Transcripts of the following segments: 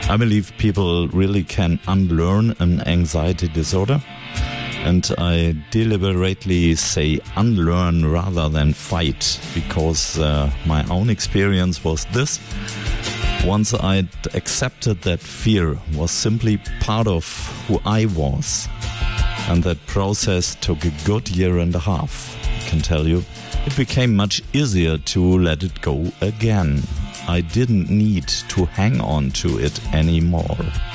I believe people really can unlearn an anxiety disorder. And I deliberately say unlearn rather than fight, because my own experience was this. Once I'd accepted that fear was simply part of who I was, and that process took a good year and a half, I can tell you, it became much easier to let it go again. I didn't need to hang on to it anymore.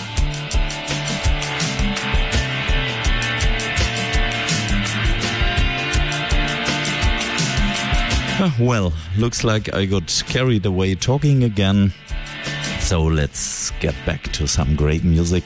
Well, looks like I got carried away talking again. So let's get back to some great music.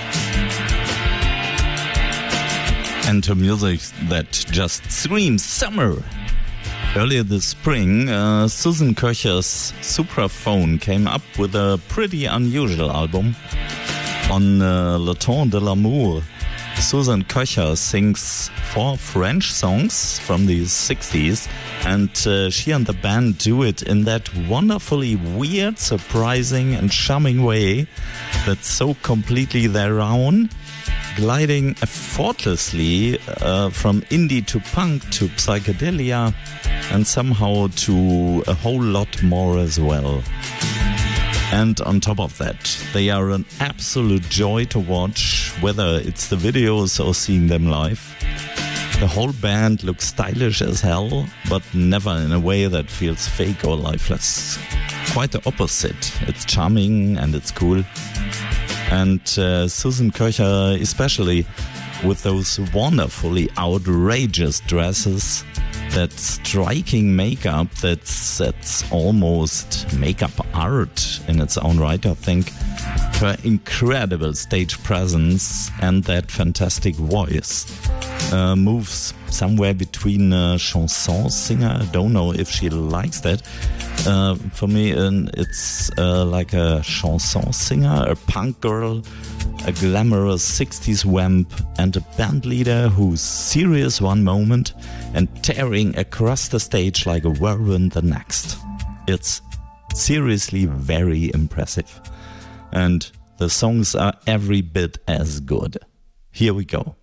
And to music that just screams summer. Earlier this spring, Susan Köcher's Supraphone came up with a pretty unusual album. On Le Temps de l'Amour, Susan Köcher sings 4 French songs from the 60s, and she and the band do it in that wonderfully weird, surprising and charming way that's so completely their own, gliding effortlessly from indie to punk to psychedelia and somehow to a whole lot more as well. And on top of that, they are an absolute joy to watch, whether it's the videos or seeing them live. The whole band looks stylish as hell, but never in a way that feels fake or lifeless. Quite the opposite. It's charming and it's cool. And Susan Köcher, especially with those wonderfully outrageous dresses, that striking makeup that's almost makeup art in its own right, I think. Her incredible stage presence and that fantastic voice moves somewhere between a chanson singer. I don't know if she likes that. For me, it's like a chanson singer, a punk girl, a glamorous 60s vamp, and a band leader who's serious one moment and tearing across the stage like a whirlwind the next. It's seriously very impressive. And the songs are every bit as good. Here we go.